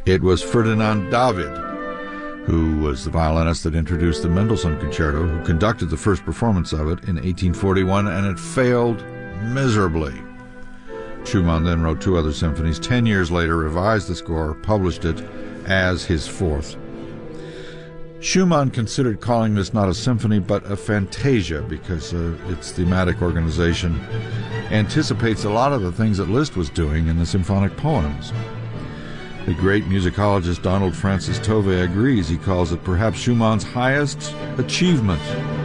It was Ferdinand David, who was the violinist that introduced the Mendelssohn Concerto, who conducted the first performance of it in 1841, and it failed miserably. Schumann then wrote 2 other symphonies. 10 years later, revised the score, published it as his 4th. Schumann considered calling this not a symphony but a fantasia because its thematic organization anticipates a lot of the things that Liszt was doing in the symphonic poems. The great musicologist Donald Francis Tovey agrees. He calls it perhaps Schumann's highest achievement